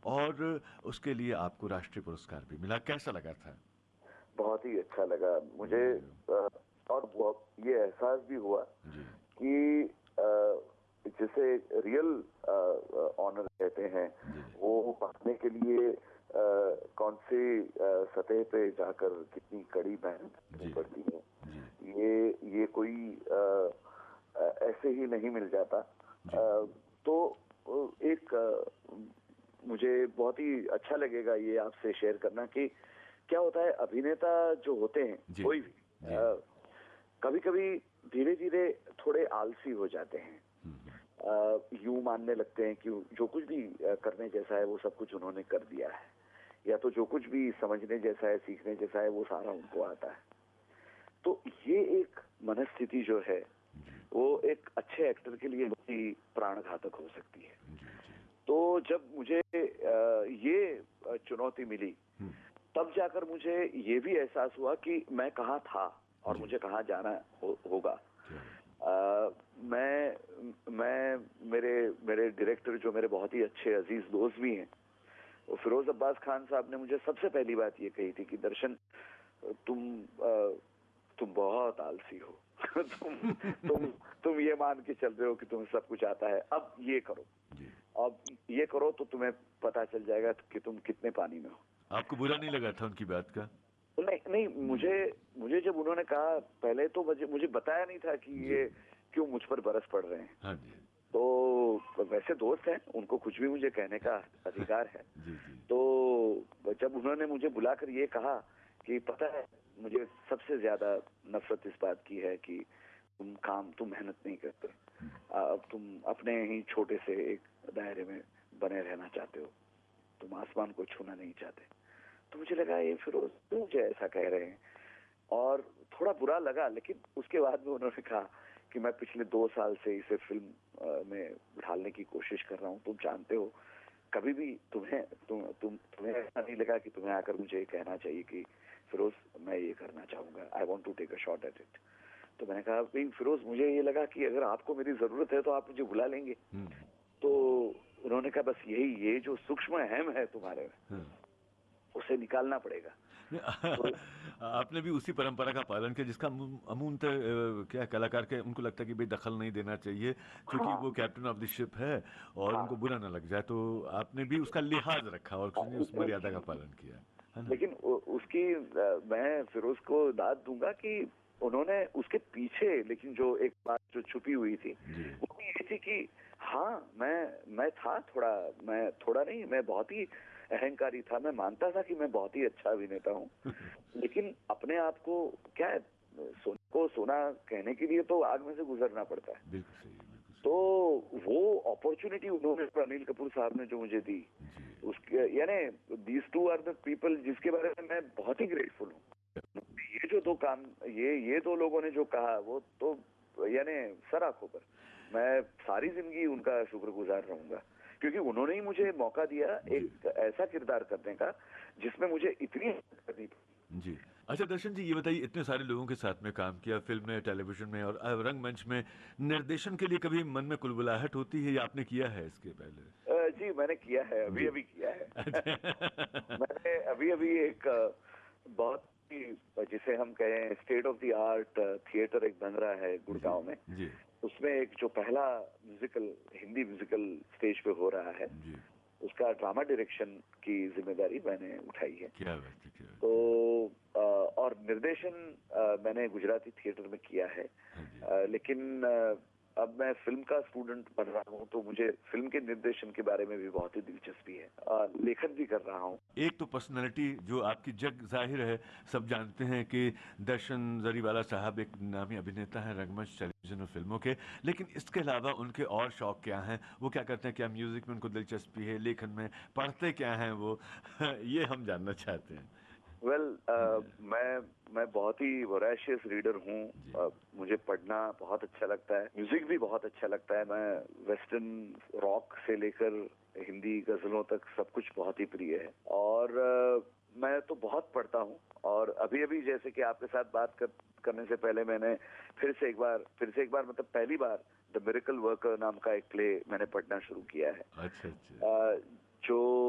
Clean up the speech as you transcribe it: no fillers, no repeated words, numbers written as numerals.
और उसके लिए आपको राष्ट्रीय पुरस्कार भी मिला, कैसा लगा था? बहुत ही अच्छा लगा मुझे। और ये एहसास भी हुआ जी कि जिसे रियल ऑनर कहते हैं, जी वो पाने के लिए कौन सी सतह पे जाकर कितनी कड़ी मेहनत करनी जी पड़ती है। जी ये कोई ऐसे ही नहीं मिल जाता। जी तो एक मुझे बहुत ही अच्छा लगेगा ये आपसे शेयर करना कि क्या होता है, अभिनेता जो होते हैं जी कोई भी जी कभी कभी धीरे धीरे थोड़े आलसी हो जाते हैं। यूं मानने लगते हैं कि जो कुछ भी करने जैसा है वो सब कुछ उन्होंने कर दिया है, या तो जो कुछ भी समझने जैसा है, सीखने जैसा है, वो सारा उनको आता है। तो ये एक मनस्थिति जो है वो एक अच्छे एक्टर के लिए बहुत ही प्राणघातक हो सकती है। जी जी तो जब मुझे ये चुनौती मिली, तब जाकर मुझे ये भी एहसास हुआ कि मैं कहाँ था और जी। मुझे कहाँ जाना होगा। क्या मेरे डायरेक्टर जो मेरे बहुत ही अच्छे अजीज दोस्त भी हैं, वो फिरोज अब्बास खान साहब ने मुझे सबसे पहली बात ये कही थी कि दर्शन, तुम बहुत आलसी हो। तुम ये मान के चल रहे हो कि तुम्हें सब कुछ आता है। अब ये करो, जी, अब ये करो तो तुम्हें पता चल जाएगा कि तुम कितने पानी में हो। आपको बुरा नहीं लगा था उनकी बात का? नहीं नहीं, मुझे जब उन्होंने कहा, पहले तो मुझे बताया नहीं था कि जी ये क्यों मुझ पर बरस पड़ रहे हैं। हाँ जी तो वैसे दोस्त हैं, उनको कुछ भी मुझे कहने का अधिकार है। जी जी तो जब उन्होंने मुझे बुलाकर ये कहा कि पता है, मुझे सबसे ज्यादा नफरत इस बात की है कि तुम मेहनत नहीं करते। अब तुम अपने ही छोटे से एक दायरे में बने रहना चाहते हो, तुम आसमान को छूना नहीं चाहते। तो मुझे लगा ये फिरोज क्यों मुझे ऐसा कह रहे हैं, और थोड़ा बुरा लगा। लेकिन उसके बाद में उन्होंने कहा कि मैं पिछले 2 साल से इसे फिल्म में ढालने की कोशिश कर रहा हूँ। तुम जानते हो, कभी भी तुम्हें ऐसा नहीं लगा कि तुम्हें आकर मुझे कहना चाहिए कि फिरोज मैं ये करना चाहूंगा, I want to take a shot at it. तो मैंने कहा भाई फिरोज, मुझे ये लगा कि अगर आपको मेरी जरूरत है तो आप मुझे बुला लेंगे। तो उन्होंने कहा बस ये जो सूक्ष्म अहम है तुम्हारे में, उसे निकालना पड़ेगा। तो आपने भी उसी परंपरा का पालन किया जिसका अमूमतः क्या कलाकार के उनको लगता है कि भाई दखल नहीं देना चाहिए, क्योंकि वो हाँ कैप्टन ऑफ द शिप है और हाँ, उनको बुरा ना लग जाए। तो आपने भी उसका लिहाज रखा और उस मर्यादा का पालन किया, है ना? लेकिन उसकी मैं फिरोज को दाद दूंगा कि उन्होंने उसके पीछे, लेकिन जो एक बात जो छुपी हुई थी जी वो भी ये थी कि हाँ, मैं था थोड़ा, मैं थोड़ा नहीं, मैं बहुत ही अहंकारी था। मैं मानता था कि मैं बहुत ही अच्छा अभिनेता हूँ, लेकिन अपने आप को क्या है, सोने को सोना कहने के लिए तो आग में से गुजरना पड़ता है। बिल्कुल सही, बिल्कुल तो सही। वो अपॉर्चुनिटी उन्होंने, अनिल कपूर साहब ने जो मुझे दी, जी उसके यानी these two are the people जिसके बारे में मैं बहुत ही ग्रेटफुल हूँ। ये जो दो काम, ये दो लोगों ने जो कहा, वो तो यानी सर आंखों पर, मैं सारी जिंदगी उनका शुक्रगुजार रहूंगा, क्योंकि उन्होंने ही मुझे मौका दिया जी एक ऐसा किरदार करने का जिसमें मुझे इतनी मेहनत करनी पड़ी। जी। अच्छा दर्शन जी, ये बताइए, इतने सारे लोगों के साथ में काम किया, फिल्म में, टेलीविजन में और रंगमंच में, निर्देशन के लिए कभी मन में कुलबुलाहट होती है या आपने किया है इसके पहले? जी मैंने किया है, अभी जी अभी किया है। अच्छा मैंने अभी अभी एक बहुत ही, जिसे हम कहें state of the art theatre एक बन रहा है जी गुड़गांव में। जी उसमें एक जो पहला म्यूजिकल, हिंदी म्यूजिकल स्टेज पे हो रहा है, जी, उसका ड्रामा डायरेक्शन की जिम्मेदारी मैंने उठाई है। क्या बात है, क्या बात तो है। और निर्देशन मैंने गुजराती थिएटर में किया है। हाँ जी। लेकिन अब मैं फिल्म का स्टूडेंट बन रहा हूँ, तो मुझे फिल्म के निर्देशन के बारे में भी बहुत ही दिलचस्पी है। लेखन भी कर रहा हूँ। एक तो पर्सनैलिटी जो आपकी जग जाहिर है, सब जानते हैं कि दर्शन जरीवाला साहब एक नामी अभिनेता हैं रंगमंच, टेलीविजन और फिल्मों के, लेकिन इसके अलावा उनके और शौक क्या हैं? वो क्या करते हैं? क्या म्यूजिक में उनको दिलचस्पी है, लेखन में? पढ़ते क्या हैं वो? ये हम जानना चाहते हैं। वेल मैं बहुत ही वोरेशियस रीडर हूँ। जी मुझे पढ़ना बहुत अच्छा लगता है, म्यूजिक भी बहुत अच्छा लगता है। मैं वेस्टर्न रॉक से लेकर हिंदी गजलों तक सब कुछ बहुत ही प्रिय है। और मैं तो बहुत पढ़ता हूँ। और अभी अभी जैसे कि आपके साथ करने से पहले मैंने फिर से एक बार मतलब पहली बार द मिरेकल वर्कर नाम का एक प्ले मैंने पढ़ना शुरू किया है। अच्छा अच्छा। जो